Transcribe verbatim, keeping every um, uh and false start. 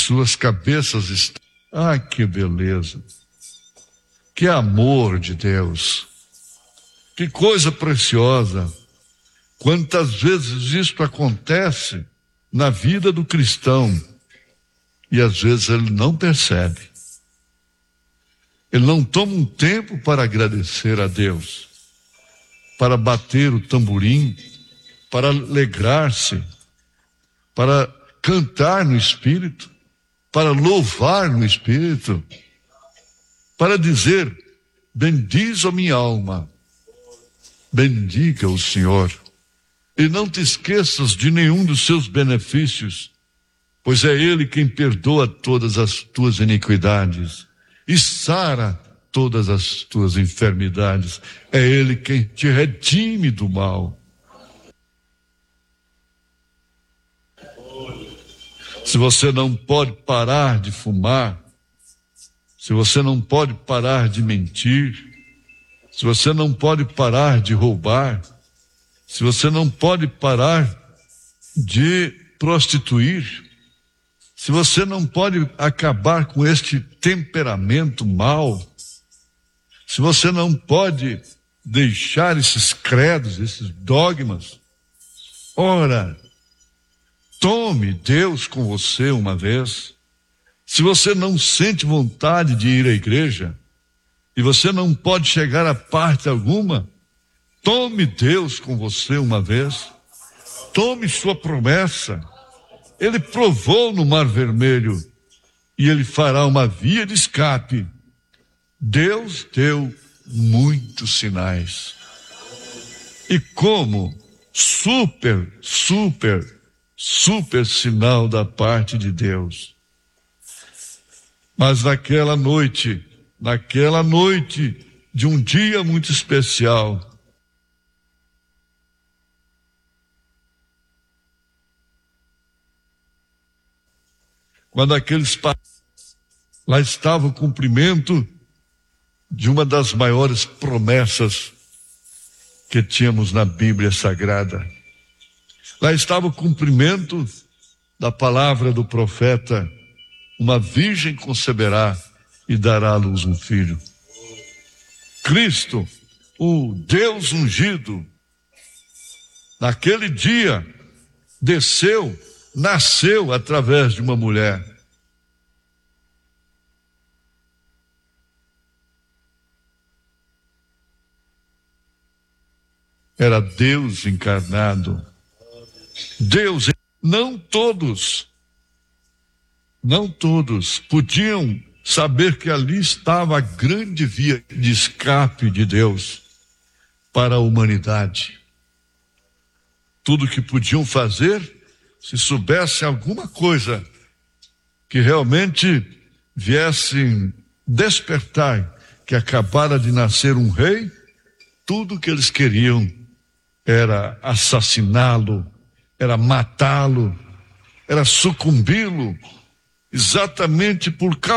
suas cabeças estão. Ah, que beleza! Que amor de Deus! Que coisa preciosa! Quantas vezes isto acontece na vida do cristão e às vezes ele não percebe. Ele não toma um tempo para agradecer a Deus, para bater o tamborim, para alegrar-se, para cantar no Espírito, para louvar no Espírito, para dizer: bendiz a minha alma, bendiga o Senhor. E não te esqueças de nenhum dos seus benefícios, pois é Ele quem perdoa todas as tuas iniquidades e sara todas as tuas enfermidades. É Ele quem te redime do mal. Se você não pode parar de fumar, se você não pode parar de mentir, se você não pode parar de roubar, se você não pode parar de prostituir, se você não pode acabar com este temperamento mau, se você não pode deixar esses credos, esses dogmas, ora, tome Deus com você uma vez. Se você não sente vontade de ir à igreja, e você não pode chegar a parte alguma, tome Deus com você uma vez. Tome sua promessa. Ele provou no Mar Vermelho e Ele fará uma via de escape. Deus deu muitos sinais. E como super, super, super sinal da parte de Deus. Mas naquela noite, naquela noite de um dia muito especial, quando aqueles lá estava o cumprimento de uma das maiores promessas que tínhamos na Bíblia Sagrada. Lá estava o cumprimento da palavra do profeta: uma virgem conceberá e dará à luz um filho. Cristo, o Deus ungido, naquele dia desceu, nasceu através de uma mulher. Era Deus encarnado. Deus, não todos, não todos podiam saber que ali estava a grande via de escape de Deus para a humanidade. Tudo que podiam fazer, se soubessem alguma coisa que realmente viessem despertar que acabara de nascer um rei, tudo que eles queriam era assassiná-lo, era matá-lo, era sucumbi-lo, exatamente por causa